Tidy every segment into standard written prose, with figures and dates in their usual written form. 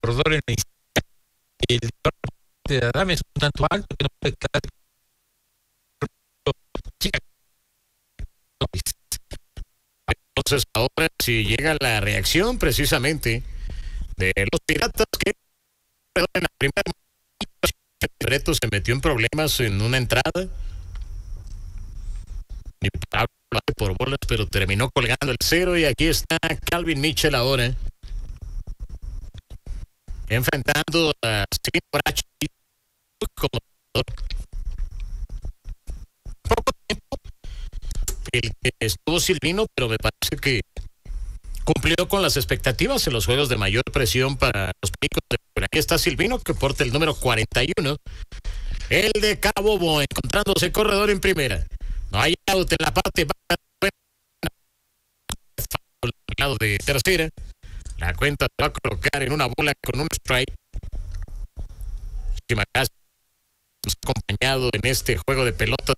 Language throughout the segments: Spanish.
corredor en el de Adame es un tanto alto que no puede quedar chica. Entonces ahora si llega la reacción precisamente de los Piratas que en la primera reto se metió en problemas en una entrada y por bolas, pero terminó colgando el cero y aquí está Calvin Mitchell ahora enfrentando a Steve Bracho como poco tiempo el que estuvo Silvino, pero me parece que cumplió con las expectativas en los juegos de mayor presión para los Pericos. Aquí está Silvino, que porta el número 41. El de Carabobo, encontrándose corredor en primera. No hay out en la parte baja. Al lado de tercera. La cuenta se va a colocar en una bola con un strike. Acompañado en este juego de pelota.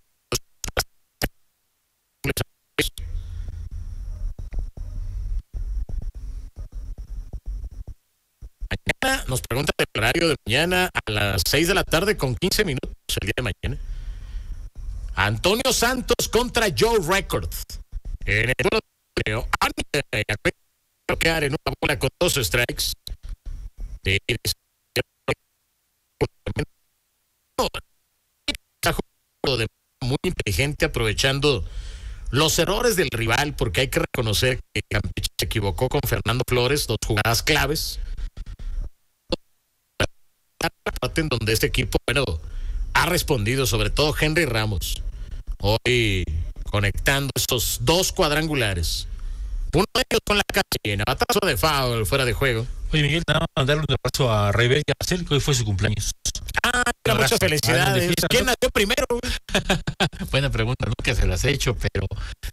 Mañana nos pregunta el horario de mañana a las 6 de la tarde con 15 minutos el día de mañana. Antonio Santos contra Joe Record. En el duelo de bloquear en una bola con 2 strikes. Muy inteligente aprovechando los errores del rival, porque hay que reconocer que Campeche se equivocó con Fernando Flores, 2 jugadas claves. En donde este equipo, bueno, ha respondido, sobre todo Henry Ramos, hoy conectando estos 2 cuadrangulares. Uno de ellos con la casa llena, batazo de foul fuera de juego. Oye, Miguel, nada más mandarle un abrazo a Raibel Yacel, que hoy fue su cumpleaños. Muchas felicidades. ¿Quién nació primero? Buena pregunta, nunca se las he hecho, pero...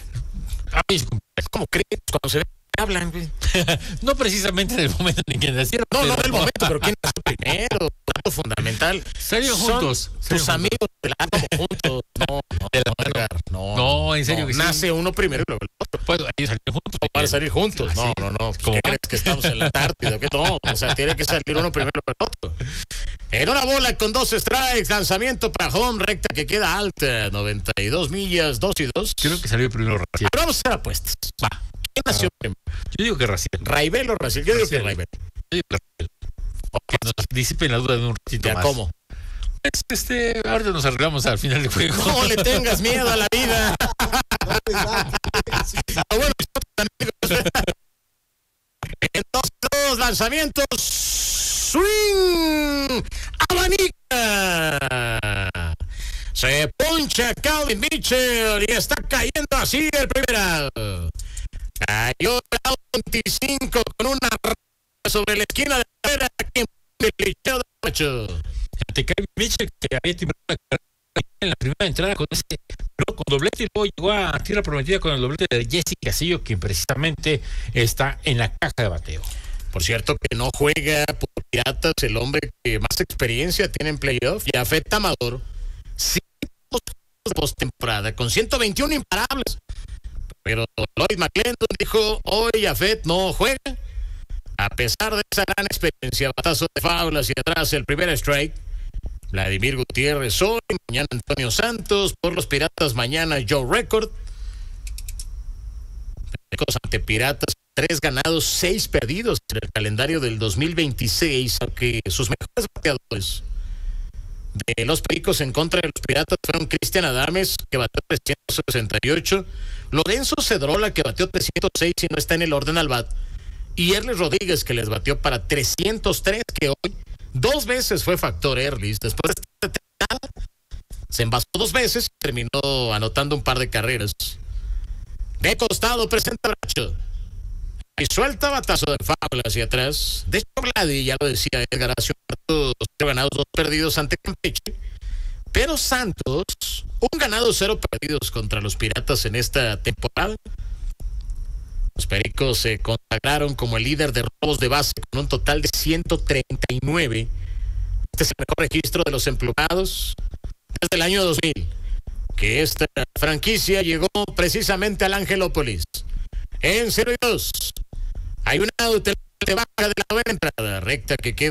¿Cómo crees cuando se ve? Hablan, güey. No precisamente en el momento en que nacieron. No en el momento, pero ¿quién nació primero? Dato fundamental. Salieron juntos. Tus amigos de la juntos. No, en serio que sí. Nace uno primero y luego el otro. Pues ahí salieron juntos. Para salir juntos. No. ¿Qué crees que estamos en la Antártida? ¿Qué no? O sea, tiene que salir uno primero y el otro. En una bola con 2 strikes, lanzamiento para home, recta que queda alta, 92 millas, 2-2. Creo que salió primero Raciel. Pero vamos a hacer apuestas. Va. ¿Quién nació primero? Yo digo que Raciel. ¿Raibel o Raciel? Yo digo que Raibel. Yo digo que Raciel. Que nos disipen la duda de un ratito ¿Ya más. cómo? Ahorita nos arreglamos al final del juego. No le tengas miedo a la vida. Bueno, en 2 lanzamientos, swing, abanica. Se poncha Calvin Mitchell y está cayendo así el primer out. Cayó el 25 con una sobre la esquina de la carrera aquí en el liceo de Pacho. Ante Calvin Mitchell, que había timbrado en la primera entrada con doblete, y luego llegó a tierra prometida con el doblete de Jesse Casillo, quien precisamente está en la caja de bateo. Por cierto que no juega por Piratas el hombre que más experiencia tiene en playoff, Yafet Amador, 5 postemporada con 121 imparables. Pero Lloyd McClendon dijo, hoy Yafet no juega. A pesar de esa gran experiencia, batazo de foul hacia atrás, el primer strike. Vladimir Gutiérrez hoy, mañana Antonio Santos, por los Piratas mañana Joe Record. Ante Piratas, 3 ganados, 6 perdidos en el calendario del 2026, aunque sus mejores bateadores de los Pericos en contra de los Piratas fueron Cristian Adames, que bateó 368, Lorenzo Cedrola, que bateó 306 y no está en el orden al bat, y Erlis Rodríguez, que les batió para 303, que hoy 2 veces fue factor Erlis. Después de esta temporada se envasó 2 veces, terminó anotando un par de carreras. De costado presenta Bracho y suelta batazo de foul hacia atrás. De hecho, Vladi, ya lo decía Edgar, hace un 0 ganados, 2 perdidos ante Campeche. Pero Santos, 1 ganado, 0 perdidos contra los Piratas en esta temporada. Los Pericos se consagraron como el líder de robos de base con un total de 139. Este es el mejor registro de los emplumados desde el año 2000, que esta franquicia llegó precisamente al Angelópolis. En 0-2. Hay un out de baja de la novena entrada, recta que queda